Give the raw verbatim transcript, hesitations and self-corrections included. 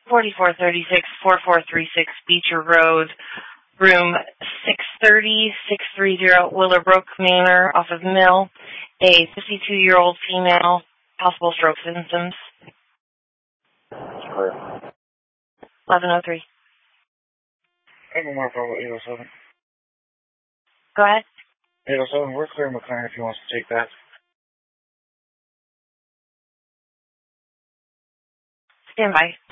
forty-four thirty-six, forty-four thirty-six Beecher Road, room six thirty, six thirty Willowbrook Manor off of Mill. A fifty-two-year-old female, possible stroke symptoms. Clear. eleven oh three. I have more problem eight oh seven. Go ahead. eight oh seven, we're clearing McLaren if he wants to take that. Stand by.